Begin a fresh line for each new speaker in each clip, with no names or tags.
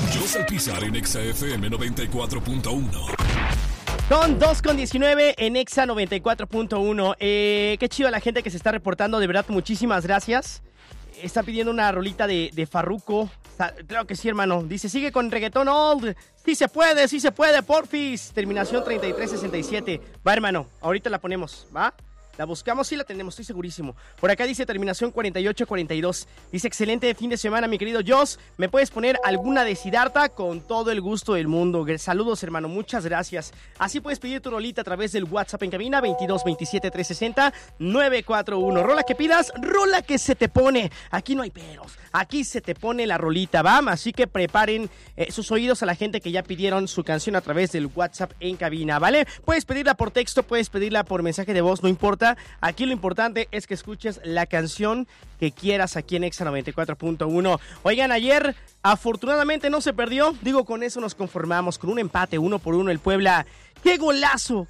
Joss El Pizar en Exa FM 94.1.
Son 2:19 en Exa 94.1. Qué chido la gente que se está reportando, de verdad, muchísimas gracias. Está pidiendo una rolita de Farruko. Claro que sí, hermano. Dice, sigue con reggaetón old. Sí se puede, porfis. Terminación 3367. Va, hermano, ahorita la ponemos, ¿va? La buscamos y la tenemos, estoy segurísimo. Por acá dice terminación 4842. Dice, excelente fin de semana, mi querido Joss. ¿Me puedes poner alguna de Siddhartha? Con todo el gusto del mundo. Saludos, hermano, muchas gracias. Así puedes pedir tu rolita a través del WhatsApp en cabina 22 27 360 941. Rola que pidas, rola que se te pone. Aquí no hay peros, aquí se te pone la rolita, ¿va? Así que preparen sus oídos a la gente que ya pidieron su canción a través del WhatsApp en cabina, ¿vale? Puedes pedirla por texto, puedes pedirla por mensaje de voz, no importa. Aquí lo importante es que escuches la canción que quieras aquí en Exa 94.1. Oigan, ayer afortunadamente no se perdió. Digo, con eso nos conformamos, con un empate 1-1 el Puebla. ¡Qué golazo!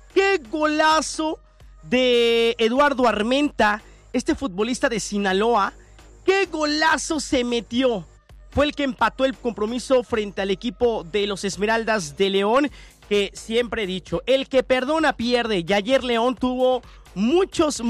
De Eduardo Armenta, este futbolista de Sinaloa. ¡Qué golazo se metió! Fue el que empató el compromiso frente al equipo de los Esmeraldas de León, que siempre he dicho, el que perdona pierde. Y ayer León tuvo muchos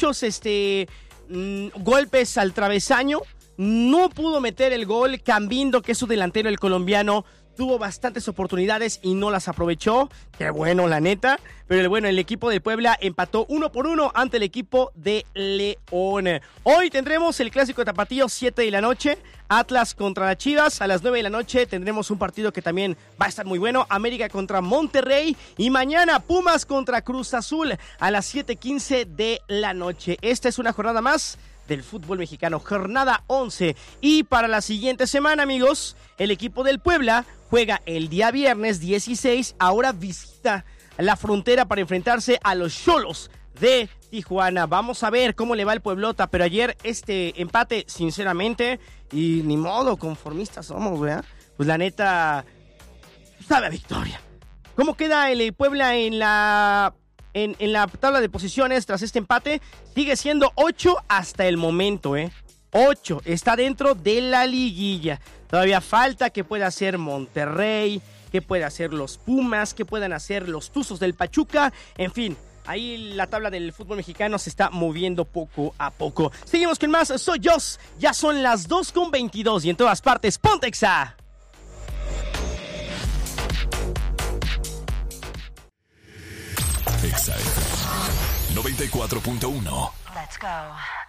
golpes al travesaño. No pudo meter el gol. Cambindo, que es su delantero, el colombiano, tuvo bastantes oportunidades y no las aprovechó. Qué bueno, la neta. Pero el equipo de Puebla empató 1-1 ante el equipo de León. Hoy tendremos el clásico de Tapatío, 7 de la noche. Atlas contra las Chivas. A las 9 de la noche tendremos un partido que también va a estar muy bueno. América contra Monterrey. Y mañana Pumas contra Cruz Azul a las 7:15 de la noche. Esta es una jornada más del fútbol mexicano, jornada 11. Y para la siguiente semana, amigos, el equipo del Puebla juega el día viernes 16. Ahora visita la frontera para enfrentarse a los Xolos de Tijuana. Vamos a ver cómo le va el Pueblota, pero ayer este empate, sinceramente, y ni modo, conformistas somos, ¿verdad? Pues la neta, sabe a victoria. ¿Cómo queda el Puebla en la tabla de posiciones tras este empate? Sigue siendo 8 hasta el momento, 8, está dentro de la liguilla. Todavía falta que pueda hacer Monterrey, que pueda hacer los Pumas, que puedan hacer los Tuzos del Pachuca, en fin. Ahí la tabla del fútbol mexicano se está moviendo poco a poco. Seguimos con más, soy Joss. Ya son las 2:22 y en todas partes, ¡ponte Exa!
Exa FM 94.1.
Let's go.